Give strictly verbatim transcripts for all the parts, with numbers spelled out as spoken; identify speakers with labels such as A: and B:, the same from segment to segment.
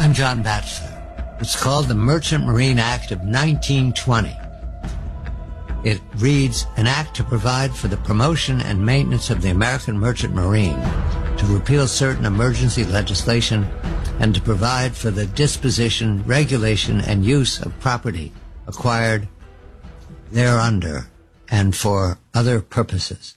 A: I'm John Batchelor. It's called the Merchant Marine Act of nineteen twenty. It reads, an act to provide for the promotion and maintenance of the American merchant marine, to repeal certain emergency legislation, and to provide for the disposition, regulation, and use of property acquired thereunder and for other purposes.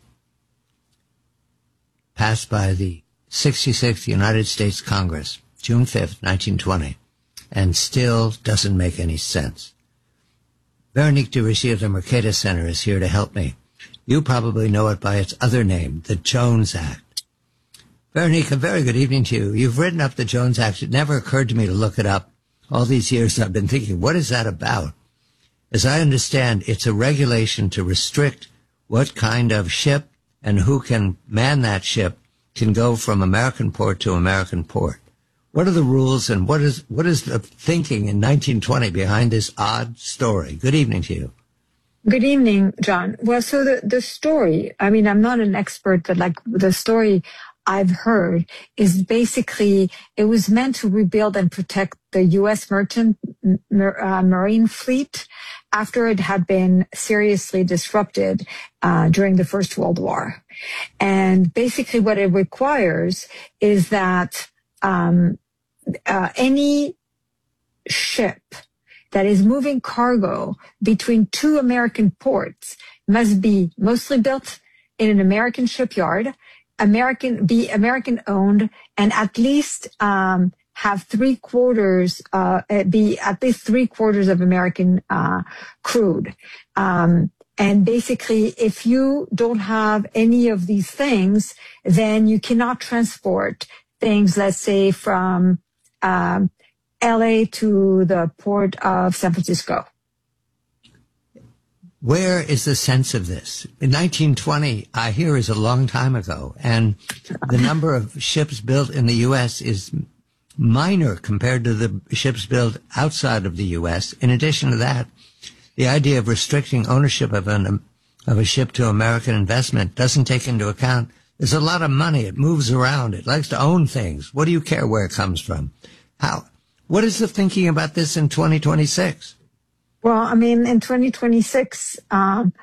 A: Passed by the sixty-sixth United States Congress, June fifth, nineteen twenty, and still doesn't make any sense. Veronique de Richie of the Mercatus Center is here to help me. You probably know it by its other name, the Jones Act. Veronique, a very good evening to you. You've written up the Jones Act. It never occurred to me to look it up. All these years I've been thinking, what is that about? As I understand, it's a regulation to restrict what kind of ship and who can man that ship can go from American port to American port. What are the rules and what is what is the thinking in nineteen twenty behind this odd story? Good evening to you.
B: Good evening, John. Well, so the, the story, I mean, I'm not an expert, but like the story I've heard is basically it was meant to rebuild and protect the U S merchant uh, marine fleet after it had been seriously disrupted uh, during the First World War. And basically what it requires is that um, uh, any ship that is moving cargo between two American ports must be mostly built in an American shipyard, American, be American owned, and at least um, have three quarters, uh, be at least three quarters of American uh, crude. Um, and basically, if you don't have any of these things, then you cannot transport things, let's say, from um, L A to the port of San Francisco.
A: Where is the sense of this? In nineteen twenty, I hear, is a long time ago, and the number of ships built in the U S is minor compared to the ships built outside of the U S. In addition to that, the idea of restricting ownership of an of a ship to American investment doesn't take into account there's a lot of money. It moves around. It likes to own things. What do you care where it comes from? How? What is the thinking about this in twenty twenty-six?
B: Well, I mean, in twenty twenty-six, um,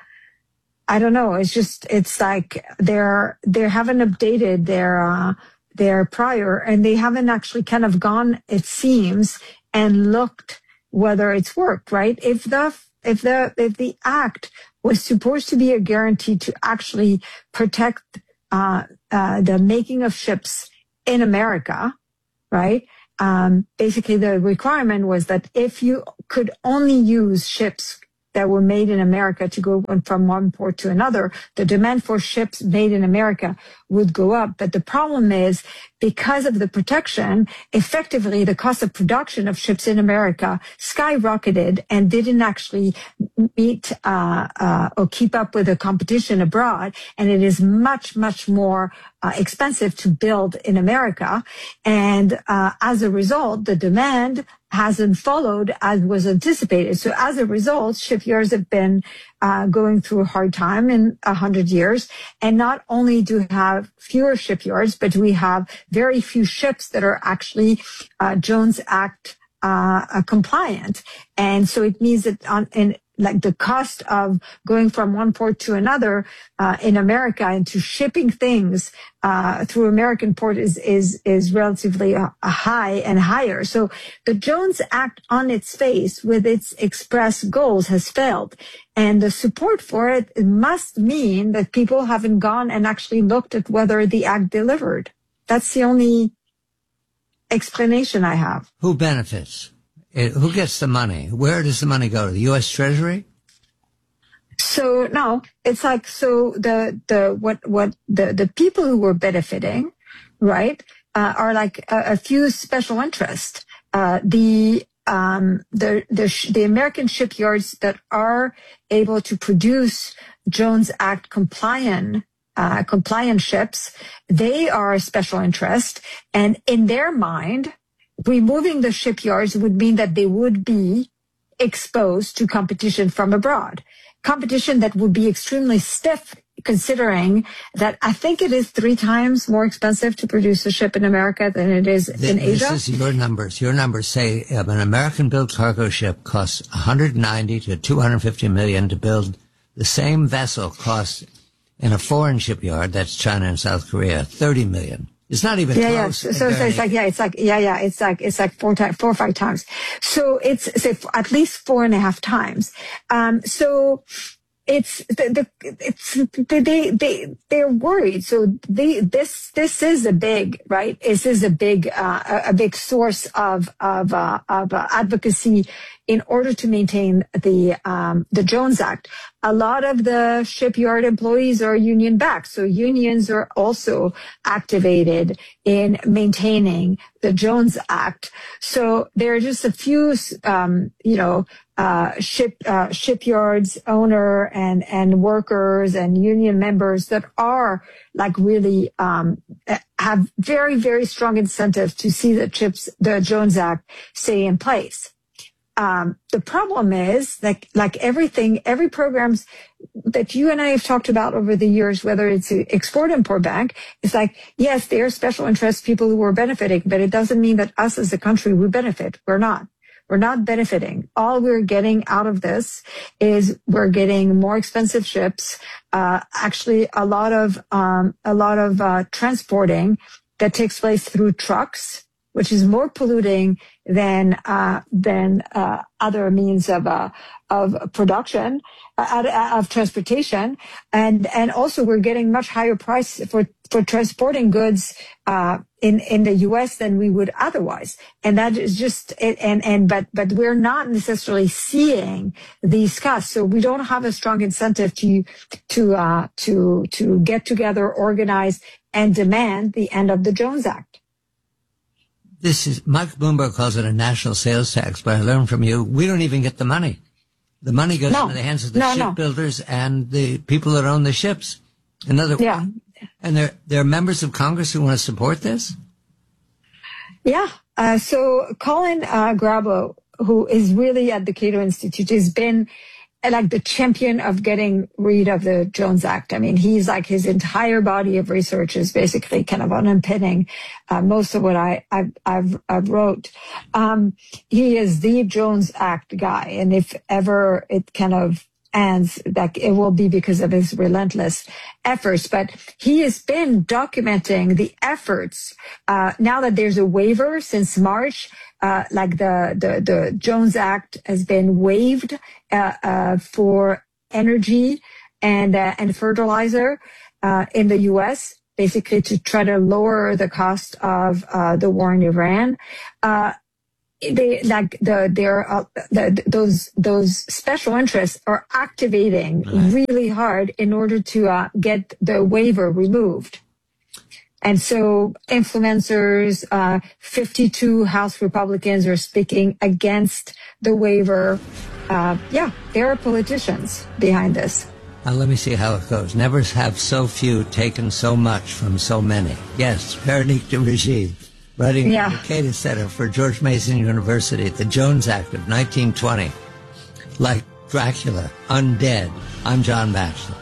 B: I don't know. It's just, it's like they're, they haven't updated their, uh, their prior, and they haven't actually kind of gone, it seems, and looked whether it's worked, right? If the, if the, if the act was supposed to be a guarantee to actually protect, uh, uh, the making of ships in America, right? Um, basically the requirement was that if you could only use ships that were made in America to go from one port to another, the demand for ships made in America would go up. But the problem is, because of the protection, effectively the cost of production of ships in America skyrocketed and didn't actually meet uh, uh, or keep up with the competition abroad. And it is much, much more uh, expensive to build in America. And uh, as a result, the demand hasn't followed as was anticipated. So as a result, shipyards have been uh, going through a hard time in a hundred years. And not only do we have fewer shipyards, but we have very few ships that are actually uh, Jones Act uh, compliant. And so it means that on in like the cost of going from one port to another uh, in America and to shipping things uh, through American port is is is relatively uh, high and higher. So the Jones Act on its face with its express goals has failed. And the support for it, it must mean that people haven't gone and actually looked at whether the act delivered. That's the only explanation I have.
A: Who benefits? It, who gets the money? Where does the money go? To the U S Treasury?
B: So no, it's like, so the, the, what, what, the, the people who were benefiting, right, uh, are like a, a few special interests. Uh, the, um, the, the, sh- the American shipyards that are able to produce Jones Act compliant, uh, compliant ships, they are a special interest. And in their mind, removing the shipyards would mean that they would be exposed to competition from abroad. Competition that would be extremely stiff considering that I think it is three times more expensive to produce a ship in America than it is
A: Th-
B: in Asia.
A: This is your numbers. Your numbers say um, an American-built cargo ship costs one hundred ninety to two hundred fifty million to build. The same vessel costs in a foreign shipyard, that's China and South Korea, thirty million. It's not even
B: yeah,
A: close.
B: Yeah. So, so it's like, yeah, it's like, yeah, yeah, it's like, it's like four times, four or five times. So it's, say, at least four and a half times. Um, so it's, the, the, it's, they, they, they're worried. So they, this, this is a big, right? This is a big, uh, a big source of, of, uh, of uh, advocacy in order to maintain the, um, the Jones Act. A lot of the shipyard employees are union backed. So unions are also activated in maintaining the Jones Act. So there are just a few, um, you know, uh, ship, uh, shipyards owner and, and workers and union members that are like really, um, have very, very strong incentives to see the chips, the Jones Act stay in place. Um, the problem is that, like everything, every programs that you and I have talked about over the years, whether it's Export-Import Bank, it's like, yes, there are special interest people who are benefiting, but it doesn't mean that us as a country we benefit. We're not. We're not benefiting. All we're getting out of this is we're getting more expensive ships. Uh, actually, a lot of um, a lot of uh, transporting that takes place through trucks, which is more polluting than uh, than uh, other means of uh, of production, uh, of transportation, and and also we're getting much higher price for for transporting goods uh, in in the U S than we would otherwise, and that is just and and but but we're not necessarily seeing these costs, so we don't have a strong incentive to to uh, to to get together, organize, and demand the end of the Jones Act.
A: This is, Mike Bloomberg calls it a national sales tax, but I learned from you, we don't even get the money. The money goes
B: no.
A: into the hands of the
B: no,
A: shipbuilders
B: no.
A: and the people that own the ships. In other words,
B: yeah.
A: And there, there are members of Congress who want to support this?
B: Yeah. Uh, so Colin uh, Grabo, who is really at the Cato Institute, has been like the champion of getting rid of the Jones Act. I mean, he's like, his entire body of research is basically kind of underpinning uh, most of what I, I've, I've, I've wrote. Um, he is the Jones Act guy. And if ever it kind of ends, that it will be because of his relentless efforts. But he has been documenting the efforts, uh, now that there's a waiver since March. Uh, like the, the, the Jones Act has been waived, uh, uh, for energy and, uh, and fertilizer, uh, in the U S, basically to try to lower the cost of, uh, the war in Iran. Uh, they, like the, there, uh, the, those, those special interests are activating really hard in order to, uh, get the waiver removed. And so influencers, uh, fifty-two House Republicans are speaking against the waiver. Uh, yeah, there are politicians behind this.
A: Now let me see how it goes. Never have so few taken so much from so many. Yes, Veronique de Rugy, writing
B: yeah.
A: at the Cato Center for George Mason University, the Jones Act of nineteen twenty. Like Dracula, undead. I'm John Batchelor.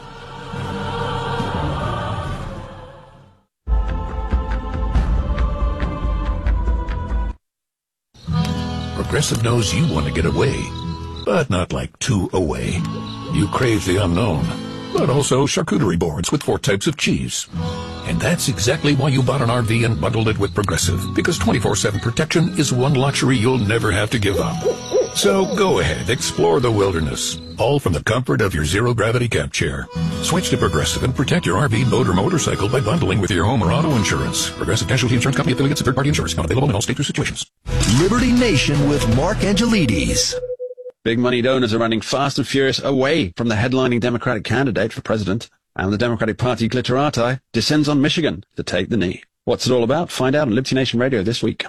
C: Progressive knows you want to get away, but not like too away. You crave the unknown, but also charcuterie boards with four types of cheese. And that's exactly why you bought an R V and bundled it with Progressive, because twenty-four seven protection is one luxury you'll never have to give up. So go ahead, explore the wilderness, all from the comfort of your zero-gravity camp chair. Switch to Progressive and protect your R V, boat, or motorcycle by bundling with your home or auto insurance. Progressive Casualty Insurance Company affiliates of third-party insurance. Not available in all states or situations.
D: Liberty Nation with Mark Angelides.
E: Big money donors are running fast and furious away from the headlining Democratic candidate for president, and the Democratic Party glitterati descends on Michigan to take the knee. What's it all about? Find out on Liberty Nation Radio this week.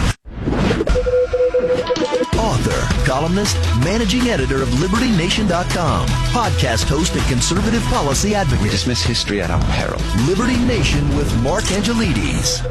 D: Author, columnist, managing editor of Liberty Nation dot com, podcast host and conservative policy advocate.
E: We dismiss history at our peril.
D: Liberty Nation with Mark Angelides.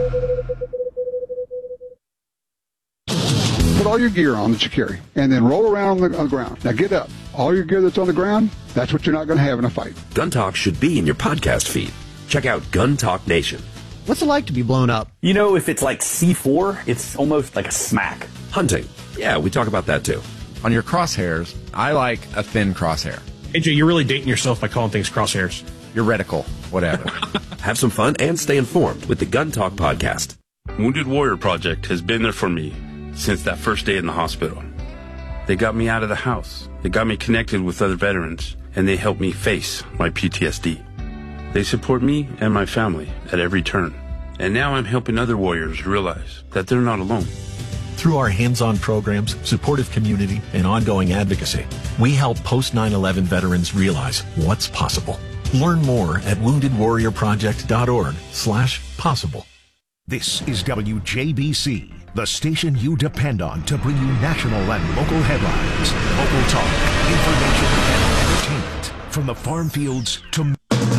F: Put all your gear on that you carry, and then roll around on the, on the ground. Now get up. All your gear that's on the ground, That's what you're not going to have in a fight.
G: Gun Talk should be in your podcast feed. Check out Gun Talk Nation.
H: What's it like to be blown up?
I: You know, if it's like C four, it's almost like a smack.
G: Hunting. Yeah, we talk about that too.
J: On your crosshairs, I like a thin crosshair.
K: A J, you're really dating yourself by calling things crosshairs.
J: Your reticle, whatever.
G: Have some fun and stay informed with the Gun Talk podcast.
L: Wounded Warrior Project has been there for me since that first day in the hospital. They got me out of the house. They got me connected with other veterans, and they helped me face my P T S D. They support me and my family at every turn. And now I'm helping other warriors realize that they're not alone.
M: Through our hands-on programs, supportive community, and ongoing advocacy, we help post nine eleven veterans realize what's possible. Learn more at wounded warrior project dot org slash possible.
N: This is W J B C, the station you depend on to bring you national and local headlines, local talk, information, and entertainment. From the farm fields to...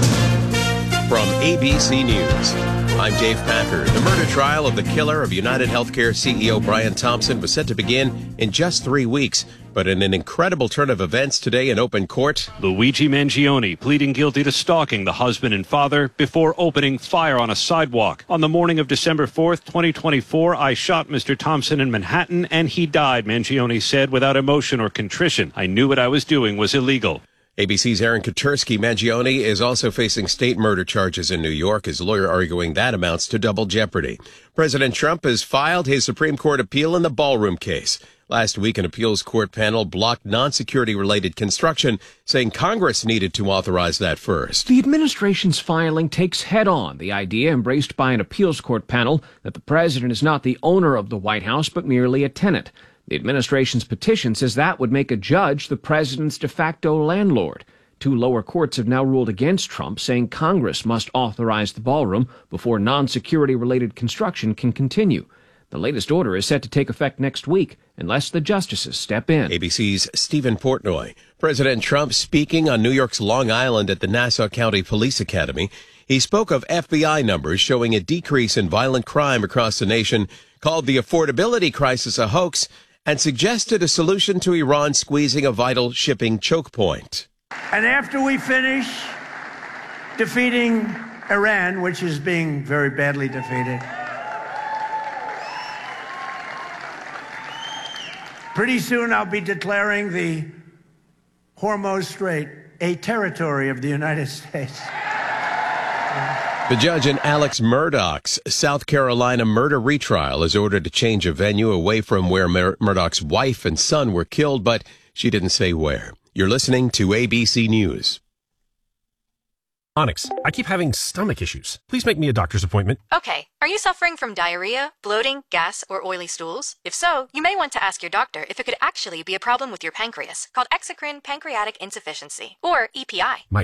O: From A B C News, I'm Dave Packer. The murder trial of the killer of United Healthcare C E O Brian Thompson was set to begin in just three weeks. But in an incredible turn of events today in open court,
P: Luigi Mangione pleading guilty to stalking the husband and father before opening fire on a sidewalk. On the morning of December fourth, twenty twenty-four, I shot Mister Thompson in Manhattan and he died, Mangione said without emotion or contrition. I knew what I was doing was illegal.
O: A B C's Aaron Katursky. Mangione is also facing state murder charges in New York, his lawyer arguing that amounts to double jeopardy. President Trump has filed his Supreme Court appeal in the ballroom case. Last week, an appeals court panel blocked non-security related construction, saying Congress needed to authorize that first.
Q: The administration's filing takes head-on the idea embraced by an appeals court panel that the president is not the owner of the White House, but merely a tenant. The administration's petition says that would make a judge the president's de facto landlord. Two lower courts have now ruled against Trump, saying Congress must authorize the ballroom before non-security related construction can continue. The latest order is set to take effect next week, unless the justices step in.
O: A B C's Stephen Portnoy. President Trump speaking on New York's Long Island at the Nassau County Police Academy. He spoke of F B I numbers showing a decrease in violent crime across the nation, called the affordability crisis a hoax, and suggested a solution to Iran squeezing a vital shipping choke point.
R: And after we finish defeating Iran, which is being very badly defeated, pretty soon I'll be declaring the Hormuz Strait a territory of the United States.
O: The judge in Alex Murdaugh's South Carolina murder retrial is ordered to change a venue away from where Mur- Murdaugh's wife and son were killed, but she didn't say where. You're listening to A B C News.
S: Onyx, I keep having stomach issues. Please make me a doctor's appointment.
T: Okay. Are you suffering from diarrhea, bloating, gas, or oily stools? If so, you may want to ask your doctor if it could actually be a problem with your pancreas, called exocrine pancreatic insufficiency, or E P I.
S: My